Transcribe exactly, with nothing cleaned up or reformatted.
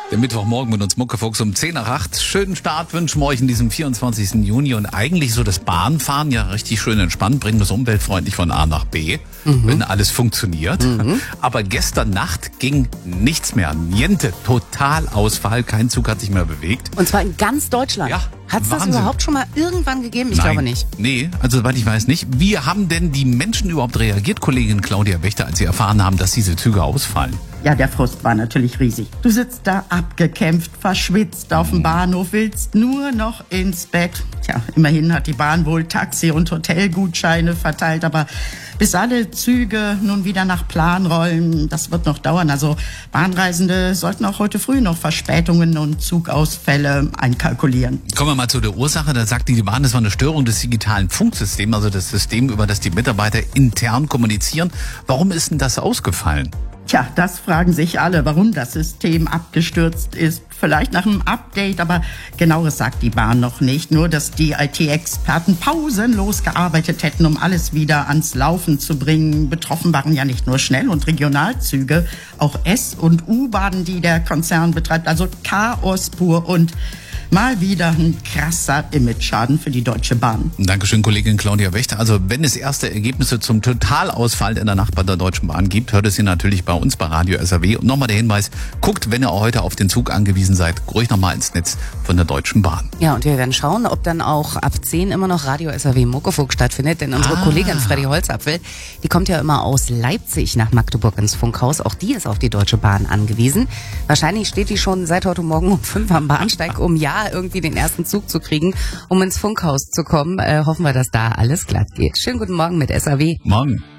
Der Mittwochmorgen mit uns Muckefuchs um zehn nach acht. Schönen Start wünschen wir euch in diesem vierundzwanzigsten Juni. Und eigentlich so das Bahnfahren ja richtig schön entspannt, bringen das umweltfreundlich von A nach B, mhm. wenn alles funktioniert. Mhm. Aber gestern Nacht ging nichts mehr. Niente, Totalausfall. Kein Zug hat sich mehr bewegt. Und zwar in ganz Deutschland. Ja. Hat es das überhaupt schon mal irgendwann gegeben? Ich Nein. glaube nicht. Nee, also soweit ich weiß nicht. Wie haben denn die Menschen überhaupt reagiert, Kollegin Claudia Wächter, als sie erfahren haben, dass diese Züge ausfallen? Ja, der Frust war natürlich riesig. Du sitzt da abgekämpft, verschwitzt auf dem Bahnhof, willst nur noch ins Bett. Tja, immerhin hat die Bahn wohl Taxi- und Hotelgutscheine verteilt, aber bis alle Züge nun wieder nach Plan rollen, das wird noch dauern. Also Bahnreisende sollten auch heute früh noch Verspätungen und Zugausfälle einkalkulieren. Kommen wir mal zu der Ursache. Da sagte die Bahn, das war eine Störung des digitalen Funksystems, also das System, über das die Mitarbeiter intern kommunizieren. Warum ist denn das ausgefallen? Tja, das fragen sich alle, warum das System abgestürzt ist. Vielleicht nach einem Update, aber genaueres sagt die Bahn noch nicht. Nur, dass die I T-Experten pausenlos gearbeitet hätten, um alles wieder ans Laufen zu bringen. Betroffen waren ja nicht nur Schnell- und Regionalzüge, auch S- und U-Bahnen, die der Konzern betreibt. Also Chaos pur und mal wieder ein krasser Image-Schaden für die Deutsche Bahn. Dankeschön, Kollegin Claudia Wächter. Also wenn es erste Ergebnisse zum Totalausfall in der Nacht bei der Deutschen Bahn gibt, hört es ihr natürlich bei uns bei Radio S R W. Und nochmal der Hinweis, guckt, wenn ihr heute auf den Zug angewiesen seid, ruhig nochmal ins Netz von der Deutschen Bahn. Ja, und wir werden schauen, ob dann auch ab zehn immer noch Radio S R W Muckefuchs stattfindet. Denn unsere ah. Kollegin Freddy Holzapfel, die kommt ja immer aus Leipzig nach Magdeburg ins Funkhaus. Auch die ist auf die Deutsche Bahn angewiesen. Wahrscheinlich steht die schon seit heute Morgen um fünf am Bahnsteig, um ja irgendwie den ersten Zug zu kriegen, um ins Funkhaus zu kommen. Äh, hoffen wir, dass da alles glatt geht. Schönen guten Morgen mit S R W. Morgen.